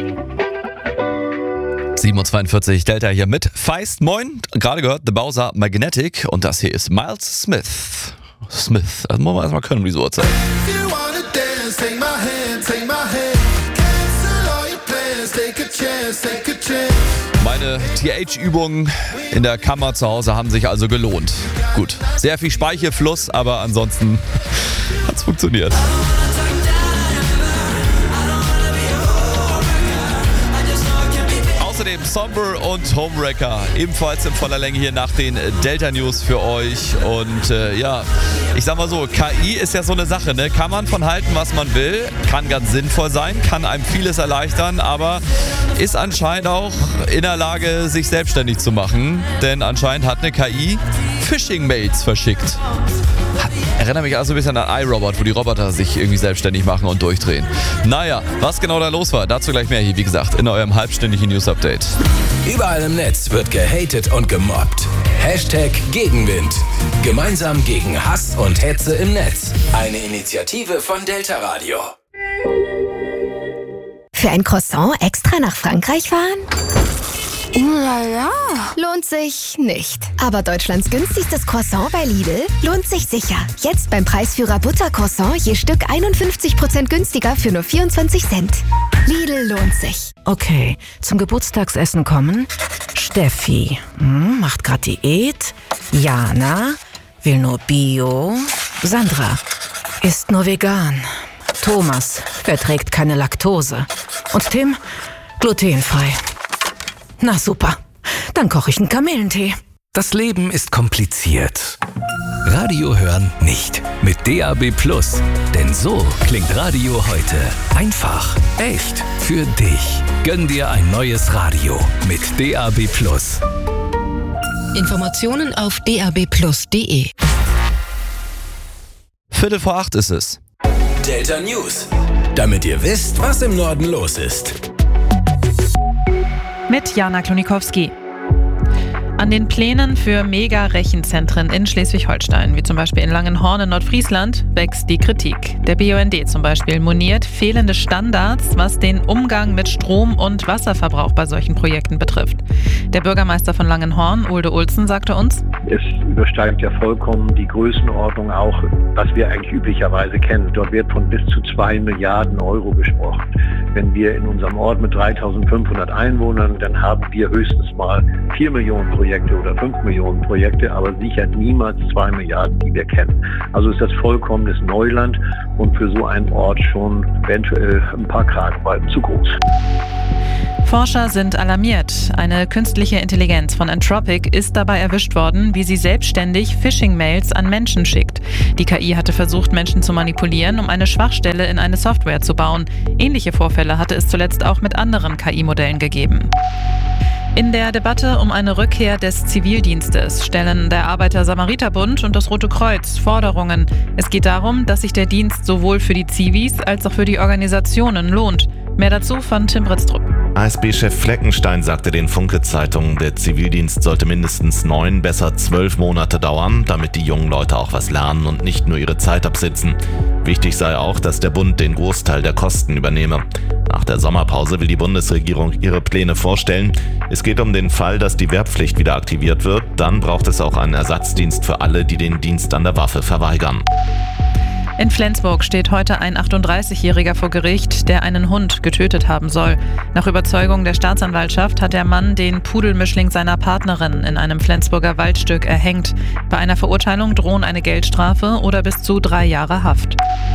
7:42 Delta hier mit Feist. Moin, gerade gehört The Bowser Magnetic und das hier ist Miles Smith. Das muss man erstmal können um diese Uhrzeit. Meine TH-Übungen in der Kammer zu Hause haben sich also gelohnt. Gut, sehr viel Speichelfluss, aber ansonsten hat's funktioniert. Außerdem Somber und Homewrecker, ebenfalls in voller Länge hier nach den Delta News für euch. Und ich sag mal so, KI ist ja so eine Sache, ne? Kann man von halten, was man will, kann ganz sinnvoll sein, kann einem vieles erleichtern, aber ist anscheinend auch in der Lage, sich selbstständig zu machen. Denn anscheinend hat eine KI Phishing-Mails verschickt. Erinnert mich also ein bisschen an iRobot, wo die Roboter sich irgendwie selbstständig machen und durchdrehen. Naja, was genau da los war, dazu gleich mehr hier, wie gesagt, in eurem halbstündigen News-Update. Überall im Netz wird gehatet und gemobbt. Hashtag Gegenwind. Gemeinsam gegen Hass und Hetze im Netz. Eine Initiative von Delta Radio. Für ein Croissant extra nach Frankreich fahren? Ja. Lohnt sich nicht. Aber Deutschlands günstigstes Croissant bei Lidl lohnt sich sicher. Jetzt beim Preisführer Buttercroissant je Stück 51% günstiger für nur 24 Cent. Lidl lohnt sich. Okay, zum Geburtstagsessen kommen. Steffi, macht grad Diät. Jana, will nur Bio. Sandra, isst nur vegan. Thomas, verträgt keine Laktose. Und Tim, glutenfrei. Na super, dann koche ich einen Kamillentee. Das Leben ist kompliziert. Radio hören nicht. Mit DAB+. Denn so klingt Radio heute. Einfach, echt, für dich. Gönn dir ein neues Radio mit DAB+. Informationen auf dabplus.de. 7:45 ist es. Delta News. Damit ihr wisst, was im Norden los ist. Mit Jana Klonikowski. An den Plänen für Mega-Rechenzentren in Schleswig-Holstein, wie zum Beispiel in Langenhorn in Nordfriesland, wächst die Kritik. Der BUND zum Beispiel moniert fehlende Standards, was den Umgang mit Strom- und Wasserverbrauch bei solchen Projekten betrifft. Der Bürgermeister von Langenhorn, Ulde Olsen, sagte uns: Es übersteigt ja vollkommen die Größenordnung auch, was wir eigentlich üblicherweise kennen. Dort wird von bis zu 2 Milliarden Euro gesprochen. Wenn wir in unserem Ort mit 3.500 Einwohnern, dann haben wir höchstens mal 4 Millionen Projekte oder 5 Millionen Projekte, aber sicher niemals 2 Milliarden, die wir kennen. Also ist das vollkommenes Neuland und für so einen Ort schon eventuell ein paar Kragenweiten zu groß. Forscher sind alarmiert. Eine künstliche Intelligenz von Anthropic ist dabei erwischt worden, wie sie selbstständig Phishing-Mails an Menschen schickt. Die KI hatte versucht, Menschen zu manipulieren, um eine Schwachstelle in eine Software zu bauen. Ähnliche Vorfälle hatte es zuletzt auch mit anderen KI-Modellen gegeben. In der Debatte um eine Rückkehr des Zivildienstes stellen der Arbeiter-Samariter-Bund und das Rote Kreuz Forderungen. Es geht darum, dass sich der Dienst sowohl für die Zivis als auch für die Organisationen lohnt. Mehr dazu von Tim Britztrup. ASB-Chef Fleckenstein sagte den Funke-Zeitungen, der Zivildienst sollte mindestens 9, besser 12 Monate dauern, damit die jungen Leute auch was lernen und nicht nur ihre Zeit absitzen. Wichtig sei auch, dass der Bund den Großteil der Kosten übernehme. Nach der Sommerpause will die Bundesregierung ihre Pläne vorstellen. Es geht um den Fall, dass die Wehrpflicht wieder aktiviert wird. Dann braucht es auch einen Ersatzdienst für alle, die den Dienst an der Waffe verweigern. In Flensburg steht heute ein 38-Jähriger vor Gericht, der einen Hund getötet haben soll. Nach Überzeugung der Staatsanwaltschaft hat der Mann den Pudelmischling seiner Partnerin in einem Flensburger Waldstück erhängt. Bei einer Verurteilung drohen eine Geldstrafe oder bis zu 3 Jahre Haft.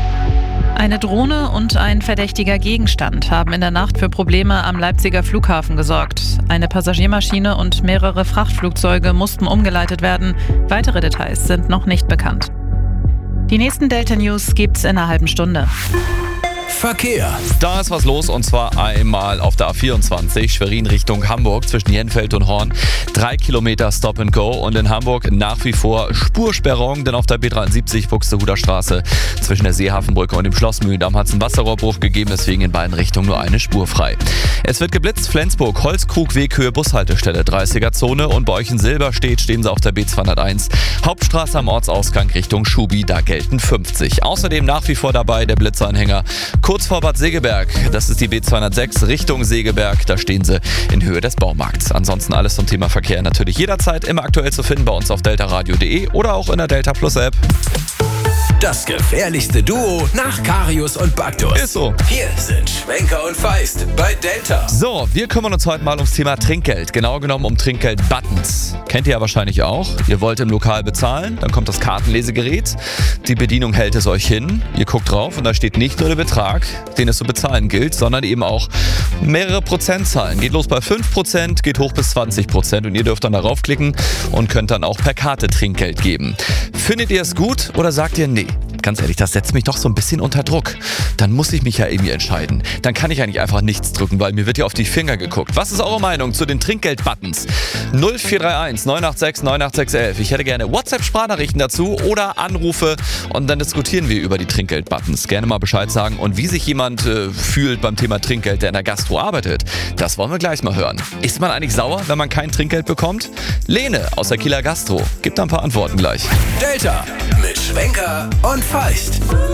Eine Drohne und ein verdächtiger Gegenstand haben in der Nacht für Probleme am Leipziger Flughafen gesorgt. Eine Passagiermaschine und mehrere Frachtflugzeuge mussten umgeleitet werden. Weitere Details sind noch nicht bekannt. Die nächsten Delta News gibt's in einer halben Stunde. Verkehr. Da ist was los und zwar einmal auf der A24 Schwerin Richtung Hamburg zwischen Jenfeld und Horn. 3 Kilometer Stop and Go und in Hamburg nach wie vor Spursperrung, denn auf der B73 Buxtehuder Straße zwischen der Seehafenbrücke und dem Schloss Mühlendamm hat es einen Wasserrohrbruch gegeben, deswegen in beiden Richtungen nur eine Spur frei. Es wird geblitzt, Flensburg, Holzkrug-Weg, Höhe Bushaltestelle, 30er-Zone und bei euch in Silberstedt stehen sie auf der B201. Hauptstraße am Ortsausgang Richtung Schubi, da gelten 50. Außerdem nach wie vor dabei der Blitzanhänger Kurz vor Bad Segeberg, das ist die B206 Richtung Segeberg, da stehen sie in Höhe des Baumarkts. Ansonsten alles zum Thema Verkehr natürlich jederzeit immer aktuell zu finden bei uns auf deltaradio.de oder auch in der Delta Plus App. Das gefährlichste Duo nach Karius und Baktus. Ist so. Hier sind Schwenker und Feist bei Delta. So, wir kümmern uns heute mal ums Thema Trinkgeld. Genau genommen um Trinkgeld-Buttons. Kennt ihr ja wahrscheinlich auch. Ihr wollt im Lokal bezahlen, dann kommt das Kartenlesegerät. Die Bedienung hält es euch hin. Ihr guckt drauf und da steht nicht nur der Betrag, den es zu bezahlen gilt, sondern eben auch mehrere Prozentzahlen. Geht los bei 5%, geht hoch bis 20% und ihr dürft dann darauf klicken und könnt dann auch per Karte Trinkgeld geben. Findet ihr es gut oder sagt ihr nee? Ganz ehrlich, das setzt mich doch so ein bisschen unter Druck. Dann muss ich mich ja irgendwie entscheiden. Dann kann ich eigentlich einfach nichts drücken, weil mir wird ja auf die Finger geguckt. Was ist eure Meinung zu den Trinkgeld-Buttons? 0431 986 98611. Ich hätte gerne WhatsApp-Sprachnachrichten dazu oder Anrufe und dann diskutieren wir über die Trinkgeld-Buttons. Gerne mal Bescheid sagen und wie sich jemand fühlt beim Thema Trinkgeld, der in der Gastro arbeitet. Das wollen wir gleich mal hören. Ist man eigentlich sauer, wenn man kein Trinkgeld bekommt? Lene aus der Kieler Gastro gibt da ein paar Antworten gleich. Delta mit Schwenker und Feist.